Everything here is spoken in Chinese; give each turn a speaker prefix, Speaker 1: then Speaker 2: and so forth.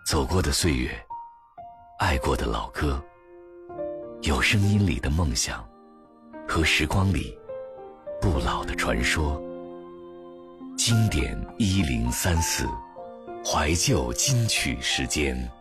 Speaker 1: 走过的岁月，爱过的老歌，有声音里的梦想，和时光里不老的传说。经典1034，怀旧金曲时间。